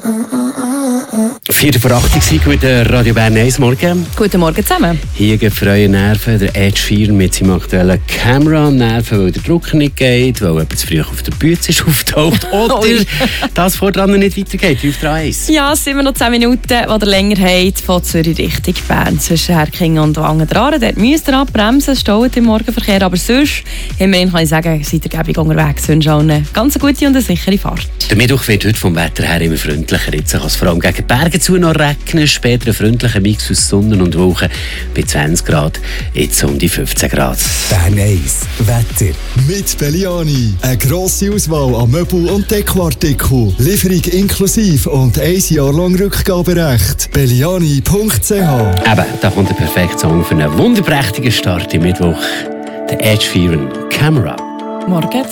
4 vor 8 Uhr, guten Radio Bern 1 Morgen. Guten Morgen zusammen. Hier gehen freie Nerven, der Ed Sheeran mit seinem aktuellen Camera. Nerven, weil der Druck nicht geht, weil jemand zu früh auf der Bühne ist auftaucht oder das voran nicht weitergeht. 5 3 1. Ja, es sind immer noch 10 Minuten, die ihr länger habt, von Zürich Richtung Bern. Zwischen Herkingen und Wangen-Draren. Dort müsst ihr abbremsen, es staut im Morgenverkehr. Aber sonst, immerhin kann ich sagen, seid ihr gäbig unterwegs. Ich wünsche eine ganz gute und eine sichere Fahrt. Der Mittwoch wird heute vom Wetter her immer freundlicher. Jetzt kann es vor allem gegen die Berge zu noch regnen. Später ein freundlicher Mix aus Sonne und Wolken bei 20 Grad. Jetzt um die 15 Grad. Bern 1 Wetter. Mit Belliani. Eine grosse Auswahl an Möbel- und Dekoartikeln. Lieferung inklusive und 1 Jahr lang Rückgaberecht. Belliani.ch. Eben, da kommt der perfekte Song für einen wunderprächtigen Start im Mittwoch. Der Ed Sheeran Camera. Morgen.